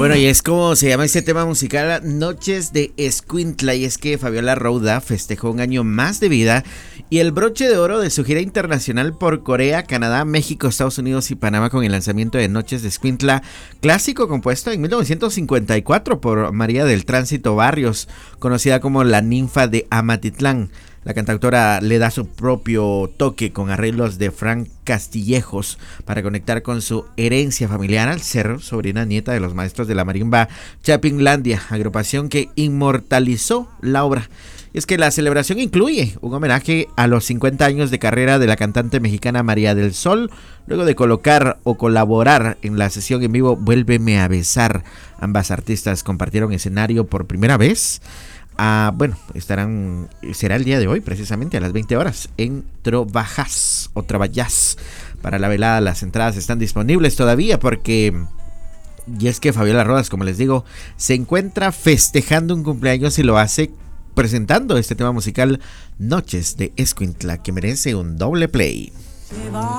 Bueno, y es como se llama este tema musical, Noches de Escuintla, y es que Fabiola Rauda festejó un año más de vida y el broche de oro de su gira internacional por Corea, Canadá, México, Estados Unidos y Panamá con el lanzamiento de Noches de Escuintla, clásico compuesto en 1954 por María del Tránsito Barrios, conocida como la ninfa de Amatitlán. La cantautora le da su propio toque con arreglos de Frank Castillejos para conectar con su herencia familiar al ser sobrina nieta de los maestros de la marimba Chapinlandia, agrupación que inmortalizó la obra. Y es que la celebración incluye un homenaje a los 50 años de carrera de la cantante mexicana María del Sol, luego de colocar o colaborar en la sesión en vivo Vuélveme a besar. Ambas artistas compartieron escenario por primera vez. Será el día de hoy, precisamente a las 20 horas, en Trovajás o Travallás. Para la velada las entradas están disponibles todavía y es que Fabiola Rodas, como les digo, se encuentra festejando un cumpleaños y lo hace presentando este tema musical Noches de Escuintla, que merece un doble play. Se va